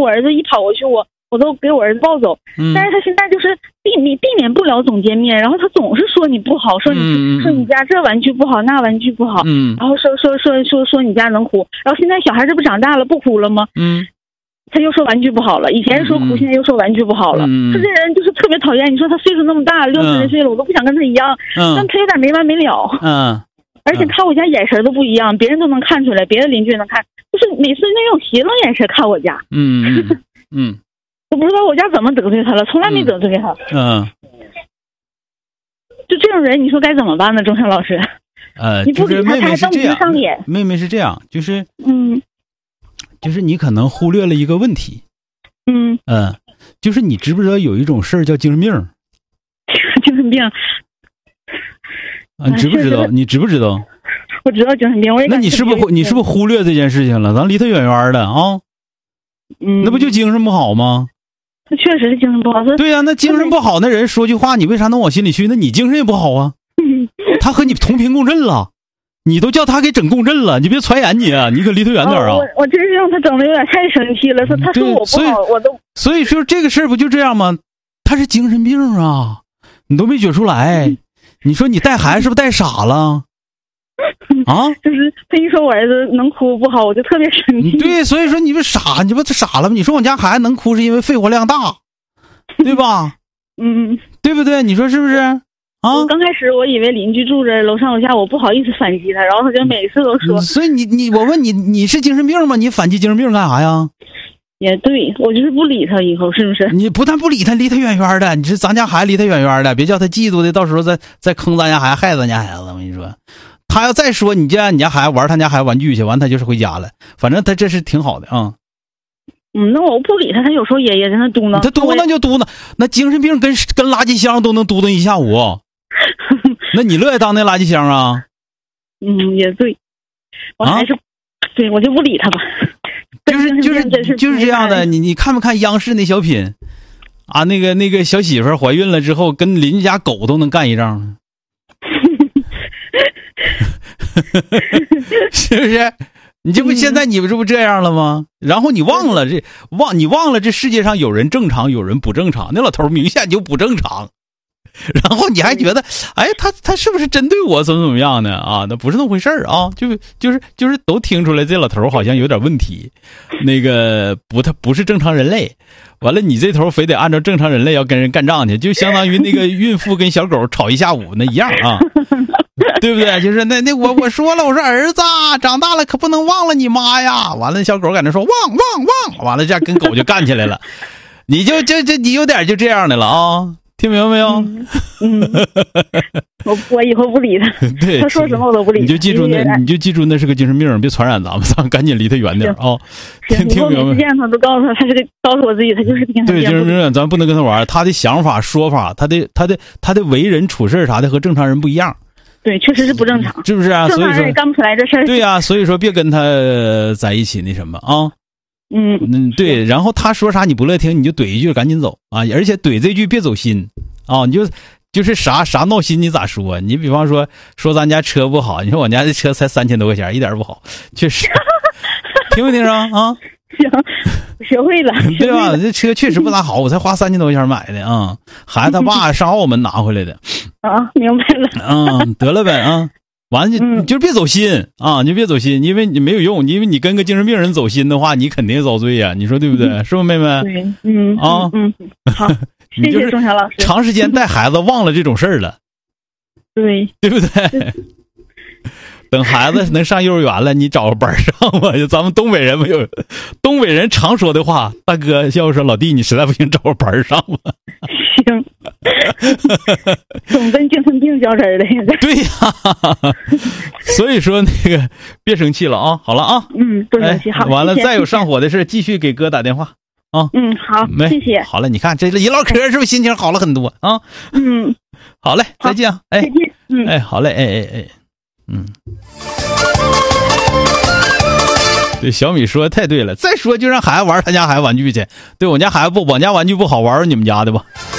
我儿子一跑过去，我都给我儿子抱走。但是他现在就是避免不了总见面，然后他总是说你不好，说你家这玩具不好，那玩具不好，然后说你家能哭，然后现在小孩这不长大了不哭了吗？他又说玩具不好了，以前说哭，现在又说玩具不好了。他这人就是特别讨厌。你说他岁数那么大，60岁了，我都不想跟他一样，但他有点没完没了。而且看我家眼神都不一样，别人都能看出来，别的邻居能看，就是每次那种邪冷眼神看我家。我不知道我家怎么得罪他了，从来没得罪他。就这种人，你说该怎么办呢？钟山老师，你不理他，他还瞪不上脸。 妹妹是这样，就是就是你可能忽略了一个问题。就是你知不知道有一种事儿叫精神病？ 精神病。 你知不知道？你知不知道？ 我知道精神病。 那你是不是忽略这件事情了？咱离他远远的啊。那不就精神不好吗？ 他确实是精神不好。 对呀，那精神不好那人说句话，你为啥能往心里去？那你精神也不好啊。他和你同频共振了，你都叫他给整共振了，你别传染你啊！你可离他远点啊！ 我真是让他整的有点太生气了。他说我不好，我都。所以说这个事儿不就这样吗？他是精神病啊，你都没觉出来。你说你带孩子是不是带傻了？ 就是他一说我儿子能哭不好，我就特别生气。 对，所以说你不傻，你不傻了吗？你说我家孩子能哭是因为肺活量大，对吧？对不对？你说是不是？ 刚开始我以为邻居住着楼上楼下，我不好意思反击他，然后他就每次都说。 所以我问你是精神病吗？你反击精神病干啥呀？ 也对，我就是不理他，以后是不是？ 你不但不理他，离他远远的。你是咱家孩子离他远远的，别叫他嫉妒的，到时候再坑咱家孩子，害咱家孩子。我跟你说，他要再说你家孩子玩他家孩子玩具去，完他就是回家了。反正他这是挺好的啊。 那我不理他，他有时候也在那嘟囔。 他嘟囔就嘟囔，那精神病跟垃圾箱都能嘟囔一下午。那你乐意当那垃圾箱啊？ 也对，我还是对我就不理他吧。 就是这样的。你看没看央视那小品啊？那个小媳妇怀孕了之后，跟邻居家狗都能干一仗，是不是？你这不现在你这不这样了吗？然后你忘了这世界上有人正常，有人不正常。那老头明显就不正常。然后你还觉得，哎，他是不是针对我怎么样呢？啊，那不是那么回事儿啊，就是都听出来这老头好像有点问题，那个他不是正常人类。完了，你这头非得按照正常人类要跟人干仗去，就相当于那个孕妇跟小狗吵一下午那一样啊，对不对？就是那我说了，我说儿子长大了可不能忘了你妈呀。完了，小狗在那说忘，完了这样跟狗就干起来了。你你有点就这样的了啊。听明白没有？ 我以后不理他。 对， 他说什么我都不理他。 你就记住那是个精神病，别传染咱们赶紧离他远点啊！听明白？ 见他都告诉我自己，他就是精神病。 对，精神病，咱不能跟他玩。他的想法、说法，他的为人处事啥的和正常人不一样。 对，确实是不正常， 是不是啊？ 正常人也干不出来这事儿。 对呀，所以说别跟他在一起那什么啊。对，然后他说啥你不乐听，你就怼一句赶紧走啊！而且怼这句别走心啊，你就是啥闹心你咋说？你比方说咱家车不好，你说我家这车才3000多块钱，一点不好，确实，听没听着啊？ 行，学会了， 对吧？这车确实不咋好，我才花3000多块钱买的啊，孩子他爸上澳门拿回来的。 明白了。 得了呗啊。完了你就别走心啊！你就别走心，因为你没有用，因为你跟个精神病人走心的话，你肯定遭罪呀！你说对不对？是不是妹妹？ 对，好，谢谢钟晓老师。 长时间带孩子忘了这种事儿了，对不对？等孩子能上幼儿园了，你找个班上吧。咱们东北人常说的话，大哥要是老弟你实在不行找个班上吧。 行，总跟精神病较真儿的现在。 对呀，所以说那个别生气了啊，好了啊， 不生气，好。 完了，再有上火的事，继续给哥打电话啊。 好，谢谢。 好了，你看这一唠嗑，是不是心情好了很多啊？好嘞，再见。 再见。 好嘞，对，小米说的太对了，再说就让孩子玩他家孩子玩具去。对，我家孩子不，我家玩具不好，玩你们家的吧。